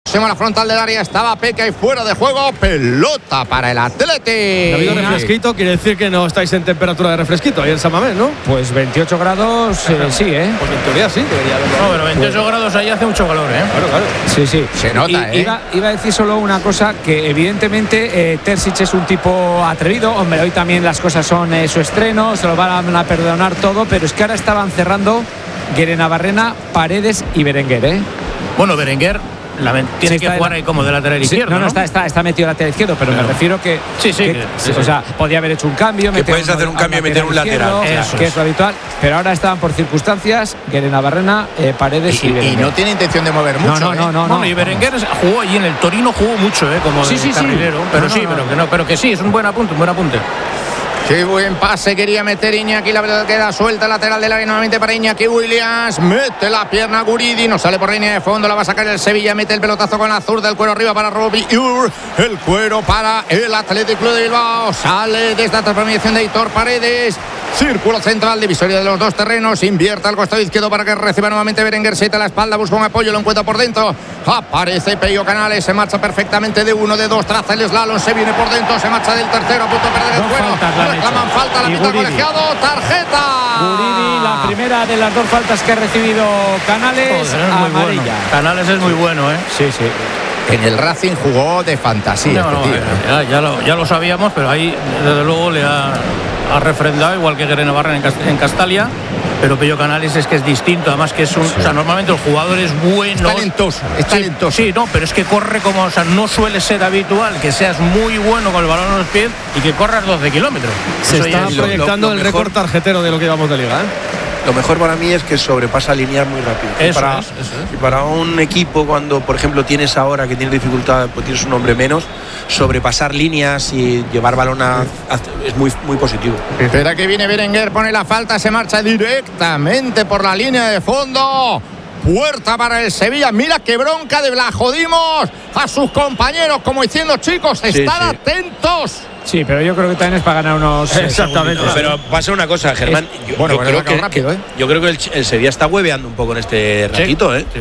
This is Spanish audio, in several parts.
La frontal del área estaba Peca y fuera de juego. Pelota para el Atleti. ¿Ha habido refresquito? Quiere decir que no estáis en temperatura de refresquito ahí en San Mamés, ¿no? Pues 28 grados, sí, Pues en teoría sí, debería haberlo. No, pero 28 grados ahí hace mucho calor, ¿eh? Claro. Sí. Se nota, Iba a decir solo una cosa, que evidentemente Terzic es un tipo atrevido. Hombre, hoy también las cosas son su estreno, se lo van a perdonar todo, pero es que ahora estaban cerrando Guerenabarrena, Paredes y Berenguer, ¿eh? Bueno, Berenguer tiene que jugar ahí como de lateral izquierdo. No, está metido lateral izquierdo, pero me refiero que. Sí. O sea, podía haber hecho un cambio. Que puedes hacer un cambio y meter un lateral. Eso que es lo habitual. Pero ahora estaban por circunstancias, Guerenabarrena, Paredes y Berenguer. Y no tiene intención de mover mucho. No. Y Berenguer jugó allí en el Torino, jugó mucho, como carrilero. Pero que sí, es un buen apunte, Qué buen pase quería meter Iñaki, la pelota queda suelta, lateral del área nuevamente para Iñaki Williams, mete la pierna Guridi, no sale por línea de fondo, la va a sacar el Sevilla, mete el pelotazo con la zurda, el cuero arriba para Robbie Ur, el cuero para el Athletic Club de Bilbao, sale desde la transformación de Aitor Paredes, círculo central, divisoria de los dos terrenos, invierte al costado izquierdo para que reciba nuevamente Berenguer, siete a la espalda, busca un apoyo, lo encuentra por dentro, aparece Pello Canales, se marcha perfectamente de uno, de dos, traza el slalom, se viene por dentro, se marcha del tercero, a punto de perder el cuero. Reclaman falta, la pita el colegiado, tarjeta. Guridi, la primera de las dos faltas que ha recibido Canales, amarilla. Bueno. Canales es muy bueno, Sí. En el Racing jugó de fantasía. Ya lo sabíamos, pero ahí desde luego le ha refrendado, igual que Guerenabarrena en Castalia. Pero Pello Canales es que es distinto, además que es un... O sea, normalmente el jugador es bueno. Es talentoso. Sí, pero es que corre como... O sea, no suele ser habitual que seas muy bueno con el balón en los pies y que corras 12 kilómetros. Se está proyectando el récord tarjetero de lo que llevamos de liga, Lo mejor para mí es que sobrepasa líneas muy rápido. Eso Y para un equipo, cuando por ejemplo tienes ahora que tienes dificultad, pues tienes un hombre menos, sobrepasar líneas y llevar balón es muy, muy positivo. Espera que viene Berenguer, pone la falta, se marcha directamente por la línea de fondo. Puerta para el Sevilla. Mira qué bronca de la jodimos a sus compañeros, como diciendo, chicos, estad atentos. Sí, pero yo creo que también es para ganar unos. Exactamente. Pero pasa una cosa, Germán. Yo creo que el Sevilla está hueveando un poco en este ratito, Sí.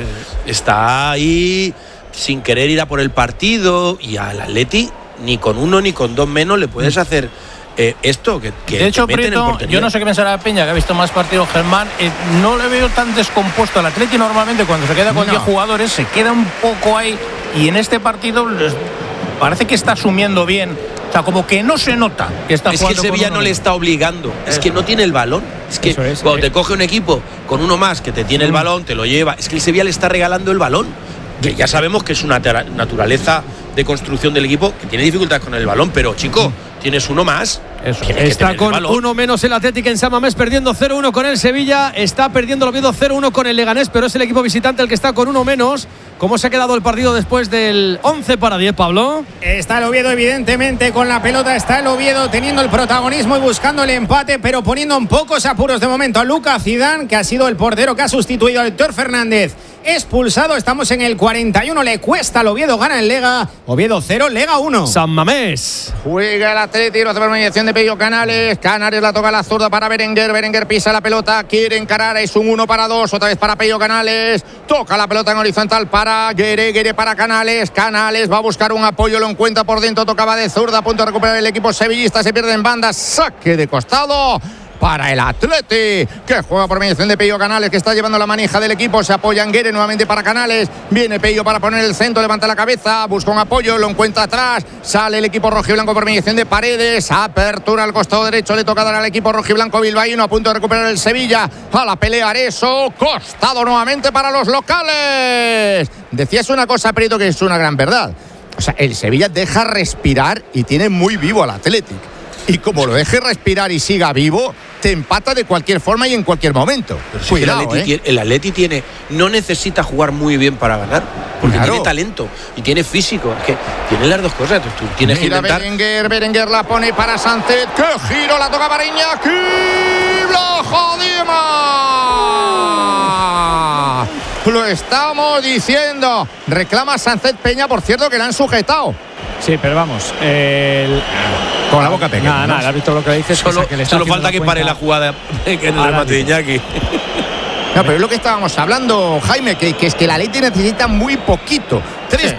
Está ahí sin querer ir a por el partido, y al Atleti ni con uno ni con dos menos le puedes hacer esto que de hecho, Prieto, yo no sé qué pensará Peña, que ha visto más partidos, Germán, no le veo tan descompuesto al Atleti. Normalmente cuando se queda con 10 jugadores se queda un poco ahí, y en este partido parece que está asumiendo bien. O sea, como que no se nota que está jugando. Es que el Sevilla no le está obligando. Es que no tiene el balón. Es que cuando te coge un equipo con uno más que te tiene el balón, te lo lleva. Es que el Sevilla le está regalando el balón. Que ya sabemos que es una naturaleza de construcción del equipo que tiene dificultades con el balón, pero chico, tienes uno más. Está con uno menos el Atlético en San Mamés, perdiendo 0-1 con el Sevilla. Está perdiendo el Oviedo 0-1 con el Leganés, pero es el equipo visitante el que está con uno menos. ¿Cómo se ha quedado el partido después del 11-10, Pablo? Está el Oviedo, evidentemente, con la pelota. Está el Oviedo teniendo el protagonismo y buscando el empate, pero poniendo en pocos apuros de momento a Lucas Zidane, que ha sido el portero que ha sustituido a Héctor Fernández. Expulsado, estamos en el 41, le cuesta al Oviedo, gana el Lega. Oviedo 0, Lega 1. San Mamés. Juega el Atleti, la mediación de Pello Canales. Canales la toca a la zurda para Berenguer. Berenguer pisa la pelota, quiere encarar, es un 1-2, otra vez para Pello Canales. Toca la pelota en horizontal para Guere para Canales. Canales va a buscar un apoyo, lo encuentra por dentro, tocaba de zurda, a punto de recuperar el equipo sevillista, se pierde en banda, saque de costado para el Atleti, que juega por mediación de Pello Canales, que está llevando la manija del equipo. Se apoya en Guere nuevamente para Canales. Viene Pello para poner el centro, levanta la cabeza, busca un apoyo, lo encuentra atrás. Sale el equipo rojiblanco por mediación de Paredes. Apertura al costado derecho, le toca dar al equipo rojiblanco bilbaíno, a punto de recuperar el Sevilla. A la pelea Areso, costado nuevamente para los locales. Decías una cosa, Prieto, que es una gran verdad. O sea, el Sevilla deja respirar y tiene muy vivo al Athletic. Y como lo deje respirar y siga vivo, te empata de cualquier forma y en cualquier momento. Pero si cuidado, el Atleti tiene, no necesita jugar muy bien para ganar, porque tiene talento y tiene físico. Es que tiene las dos cosas. Tú tienes que intentar. Berenguer la pone para Sánchez. ¡Qué giro! La toca para Iñaki. ¡Lo jodimos! Lo estamos diciendo. Reclama Sánchez Peña, por cierto, que le han sujetado. Sí, pero vamos, con la boca pequeña. Nada, el árbitro lo que dice es solo que falta que pare la jugada en el remate de Iñaki. No, pero es lo que estábamos hablando, Jaime, que es que el Atleti necesita muy poquito. 3